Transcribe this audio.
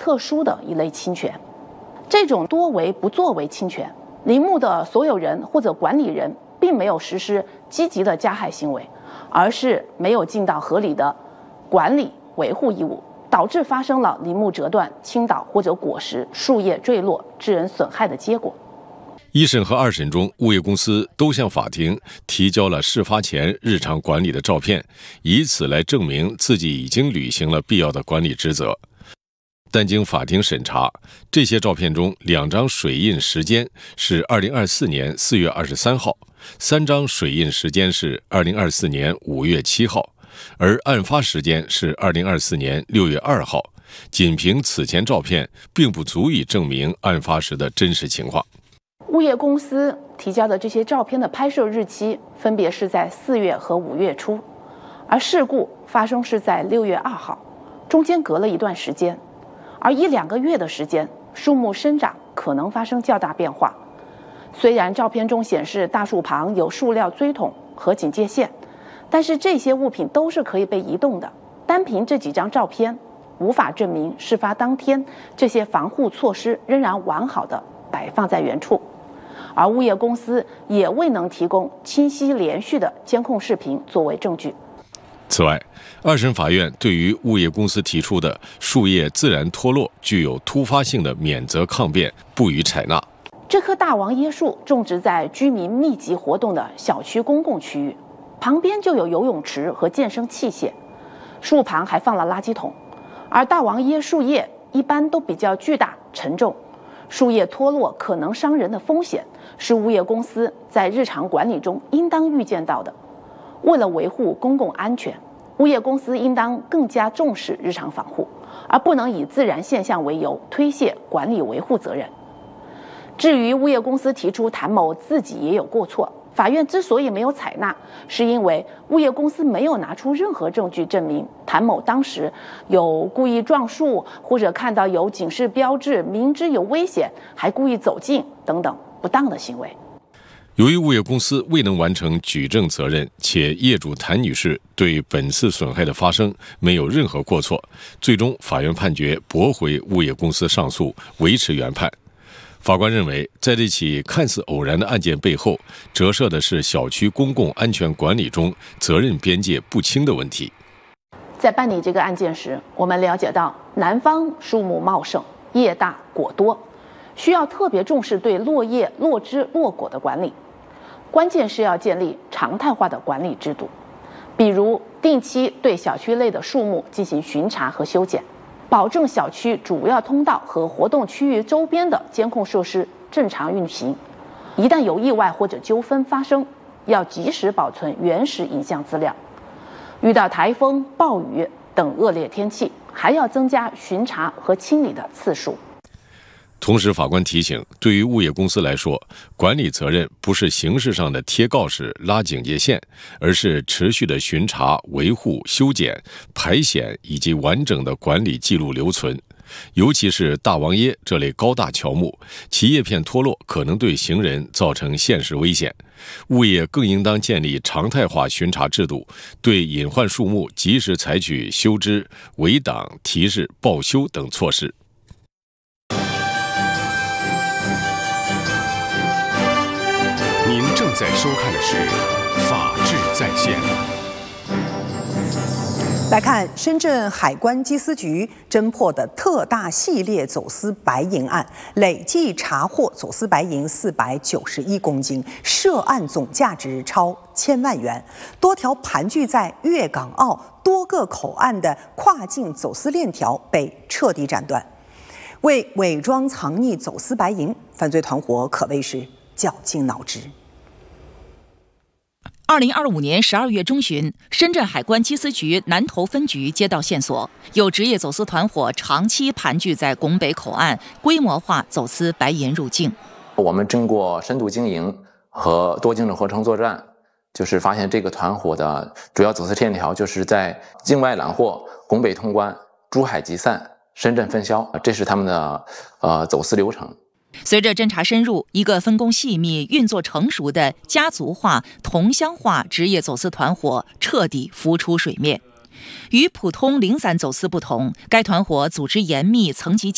特殊的一类侵权。这种多为不作为侵权，铃木的所有人或者管理人并没有实施积极的加害行为，而是没有尽到合理的管理维护义务，导致发生了铃木折断、倾倒或者果实、树叶坠落致人损害的结果。 一审和二审中，物业公司都向法庭提交了事发前日常管理的照片，以此来证明自己已经履行了必要的管理职责。但经法庭审查，这些照片中2张水印时间是2024年4月23号，3张水印时间是2024年5月7号，而案发时间是2024年6月2号。仅凭此前照片，并不足以证明案发时的真实情况。 物业公司提交的这些照片的拍摄日期分别是在4月和5月初，而事故发生是在6月2号，中间隔了一段时间。而1-2个月的时间，树木生长可能发生较大变化。虽然照片中显示大树旁有塑料锥桶和警戒线，但是这些物品都是可以被移动的。单凭这几张照片，无法证明事发当天这些防护措施仍然完好的摆放在原处。而物业公司也未能提供清晰连续的监控视频作为证据。 此外，二审法院对于物业公司提出的树叶自然脱落具有突发性的免责抗辩不予采纳。 这棵大王椰树种植在居民密集活动的小区公共区域，旁边就有游泳池和健身器械，树旁还放了垃圾桶。而大王椰树叶一般都比较巨大沉重，树叶脱落可能伤人的风险是物业公司在日常管理中应当预见到的。为了维护公共安全，物业公司应当更加重视日常防护，而不能以自然现象为由推卸管理维护责任。至于物业公司提出谭某自己也有过错，法院之所以没有采纳，是因为物业公司没有拿出任何证据证明谭某当时有故意撞树，或者看到有警示标志明知有危险还故意走近等等不当的行为。 由于物业公司未能完成举证责任，且业主谭女士对本次损害的发生没有任何过错，最终法院判决驳回物业公司上诉，维持原判。法官认为，在这起看似偶然的案件背后，折射的是小区公共安全管理中责任边界不清的问题。 在办理这个案件时，我们了解到，南方树木茂盛，叶大果多，需要特别重视对落叶、落枝、落果的管理。关键是要建立常态化的管理制度，比如定期对小区内的树木进行巡查和修剪，保证小区主要通道和活动区域周边的监控设施正常运行。一旦有意外或者纠纷发生，要及时保存原始影像资料。遇到台风、暴雨等恶劣天气，还要增加巡查和清理的次数。 同时，法官提醒，对于物业公司来说，管理责任不是形式上的贴告示、拉警戒线，而是持续的巡查、维护、修剪、排险以及完整的管理记录留存。尤其是大王椰这类高大乔木，其叶片脱落可能对行人造成现实危险。物业更应当建立常态化巡查制度，对隐患树木及时采取修枝、围挡、提示、报修等措施。 您正在收看的是《法治在线》。 来看深圳海关缉私局侦破的特大系列走私白银案，累计查获走私白银491公斤，涉案总价值超1000万元。多条盘踞在粤港澳多个口岸的跨境走私链条被彻底斩断。为伪装藏匿走私白银，犯罪团伙可谓是绞尽脑汁。 2025年12月中旬，深圳海关缉私局南头分局接到线索，有职业走私团伙长期盘踞在拱北口岸，规模化走私白银入境。 我们经过深度经营和多经纬合成作战，就是发现这个团伙的主要走私链条就是在境外揽货、拱北通关、珠海集散、深圳分销，这是他们的走私流程。 随着侦查深入，一个分工细密、运作成熟的家族化、同乡化职业走私团伙彻底浮出水面。与普通零散走私不同，该团伙组织严密、层级